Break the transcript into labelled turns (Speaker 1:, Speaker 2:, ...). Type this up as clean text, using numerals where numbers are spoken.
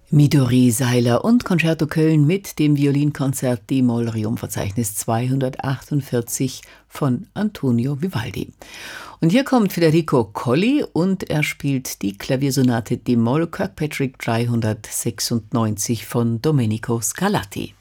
Speaker 1: Midori Seiler und Concerto Köln mit dem Violinkonzert D-Moll Rerum-Verzeichnis 248 von Antonio Vivaldi. Und hier kommt Federico Colli und er spielt die Klaviersonate D-Moll Kirkpatrick 396 von Domenico Scarlatti.